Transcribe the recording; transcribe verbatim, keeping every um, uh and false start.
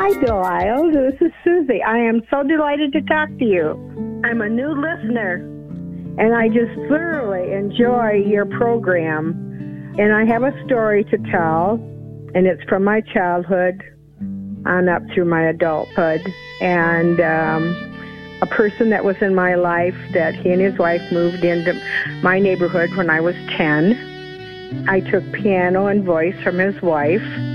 Hi, Delisle. This is Susie. I am so delighted to talk to you. I'm a new listener, and I just thoroughly enjoy your program. And I have a story to tell, and it's from my childhood on up through my adulthood. And um, a person that was in my life, that he and his wife moved into my neighborhood when I was ten. I took piano and voice from his wife.